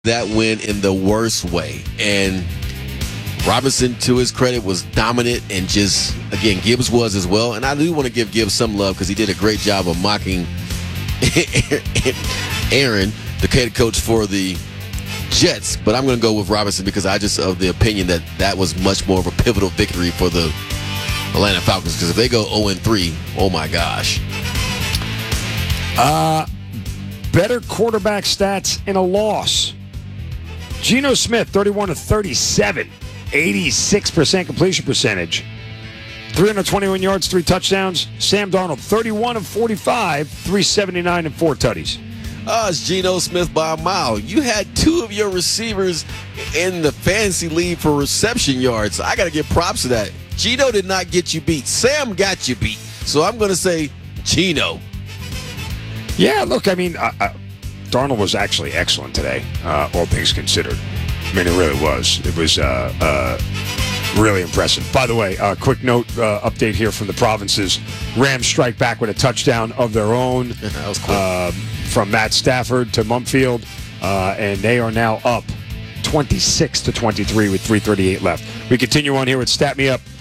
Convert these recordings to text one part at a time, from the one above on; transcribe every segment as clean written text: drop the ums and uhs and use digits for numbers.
that win in the worst way. And Robinson, to his credit, was dominant, and just, again, Gibbs was as well. And I do want to give Gibbs some love because he did a great job of mocking Aaron, the head coach for the Jets. But I'm going to go with Robinson because I just of the opinion that that was much more of a pivotal victory for the Atlanta Falcons, because if they go 0-3, oh my gosh. Better quarterback stats in a loss. Geno Smith, 31-37, 86% completion percentage. 321 yards, 3 touchdowns. Sam Darnold, 31-45, 379 and 4 tutties. It's Geno Smith by a mile. You had 2 of your receivers in the fantasy league for reception yards. I got to give props to that. Geno did not get you beat. Sam got you beat. So I'm going to say Geno. Yeah, look, I mean, Darnold was actually excellent today, all things considered. I mean, it really was. It was really impressive. By the way, quick note, update here from the provinces. Rams strike back with a touchdown of their own. That was cool. From Matt Stafford to Mumfield, and they are now up 26-23 with 3:38 left. We continue on here with Stat Me Up.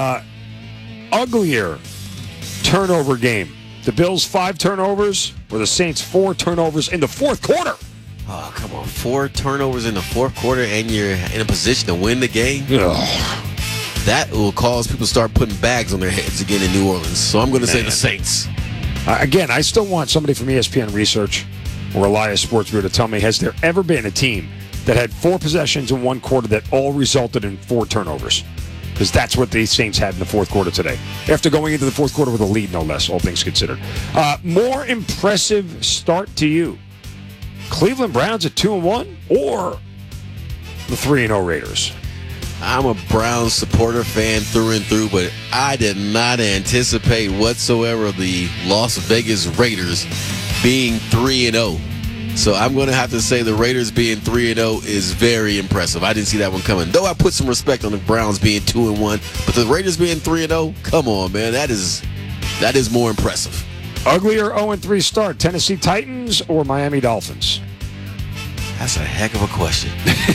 Uglier turnover game. The Bills 5 turnovers, or the Saints 4 turnovers in the fourth quarter. Oh, come on. 4 turnovers in the fourth quarter, and you're in a position to win the game? Ugh. That will cause people to start putting bags on their heads again in New Orleans. So I'm going to say the Saints. Again, I still want somebody from ESPN Research or Elias Sports Bureau to tell me, has there ever been a team that had 4 possessions in one quarter that all resulted in 4 turnovers? Because that's what the Saints had in the fourth quarter today. After going into the fourth quarter with a lead, no less, all things considered. More impressive start to you. Cleveland Browns at 2-1 or the 3-0 Raiders? I'm a Browns supporter, fan through and through, but I did not anticipate whatsoever the Las Vegas Raiders being 3-0. So I'm going to have to say the Raiders being 3-0 is very impressive. I didn't see that one coming. Though I put some respect on the Browns being 2-1, but the Raiders being 3-0, come on, man, that is more impressive. Uglier 0-3 start, Tennessee Titans or Miami Dolphins? That's a heck of a question.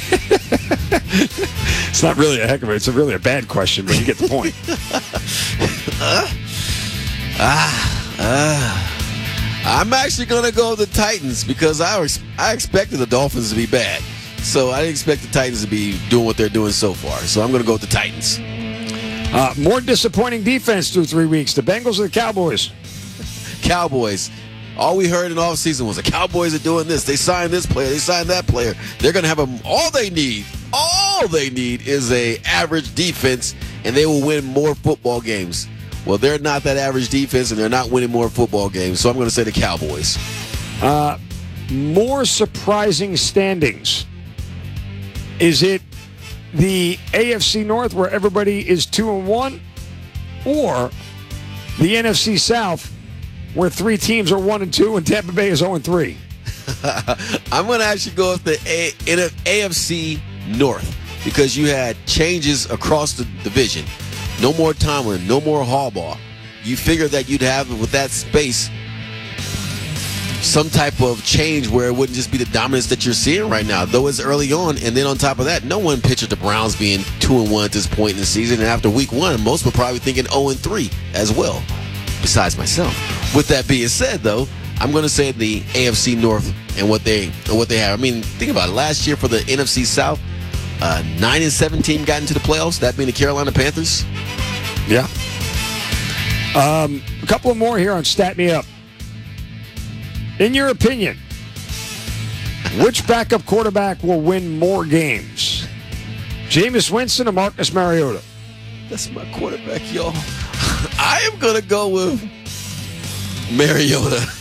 It's not really a heck of it. It's really a bad question, but you get the point. I'm actually going to go with the Titans because I expected the Dolphins to be bad. So I didn't expect the Titans to be doing what they're doing so far. So I'm going to go with the Titans. More disappointing defense through 3 weeks. The Bengals or the Cowboys? Cowboys. All we heard in offseason was the Cowboys are doing this. They signed this player. They signed that player. They're going to have them. All they need is a average defense, and they will win more football games. Well, they're not that average defense, and they're not winning more football games. So I'm going to say the Cowboys. More surprising standings. Is it the AFC North where everybody is 2-1, or the NFC South where 3 teams are 1-2 and Tampa Bay is 0-3? I'm going to actually go with the AFC North because you had changes across the division. No more Tomlin, no more Harbaugh. You figured that you'd have, with that space, some type of change where it wouldn't just be the dominance that you're seeing right now, though it's early on. And then on top of that, no one pictured the Browns being 2-1 at this point in the season. And after week 1, most were probably thinking 0-3 as well, besides myself. With that being said, though, I'm going to say the AFC North and what they have. I mean, think about it. Last year for the NFC South, 9-7 team got into the playoffs, that being the Carolina Panthers. Yeah. A couple of more here on Stat Me Up. In your opinion, which backup quarterback will win more games? Jameis Winston or Marcus Mariota? That's my quarterback, y'all. I am going to go with Mariota.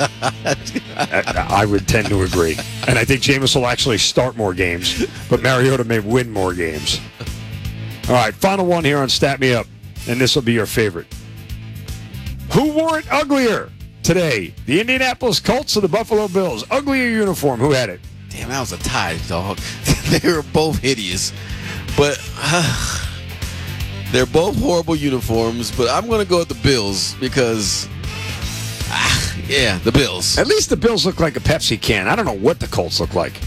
I would tend to agree. And I think Jameis will actually start more games, but Mariota may win more games. All right, final one here on Stat Me Up, and this will be your favorite. Who wore it uglier today? The Indianapolis Colts or the Buffalo Bills? Uglier uniform, who had it? Damn, that was a tie, dog. They were both hideous. But they're both horrible uniforms, but I'm going to go with the Bills because... yeah, the Bills. At least the Bills look like a Pepsi can. I don't know what the Colts look like.